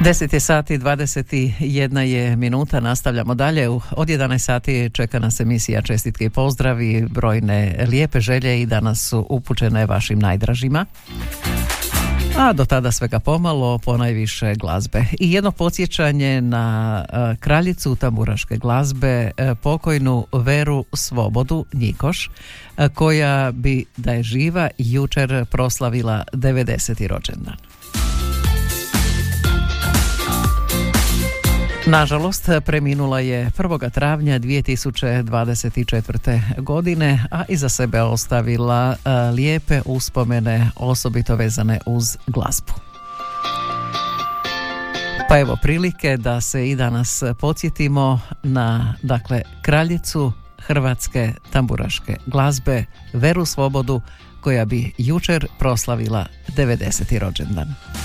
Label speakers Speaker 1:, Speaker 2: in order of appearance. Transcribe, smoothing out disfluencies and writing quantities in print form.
Speaker 1: 10 je sati, 21 je minuta, nastavljamo dalje. Od 11 sati čeka nas emisija Čestitke i pozdravi, brojne lijepe želje i danas su upućene vašim najdražima. A do tada svega pomalo, ponajviše glazbe. I jedno podsjećanje na kraljicu tamburaške glazbe, pokojnu Veru Svobodu Njikoš, koja bi, da je živa, jučer proslavila 90. rođendan. Nažalost, preminula je 1. travnja 2024. godine, a iza sebe ostavila lijepe uspomene, osobito vezane uz glazbu. Pa evo prilike da se i danas podsjetimo na, dakle, kraljicu hrvatske tamburaške glazbe, Veru Svobodu, koja bi jučer proslavila 90. rođendan.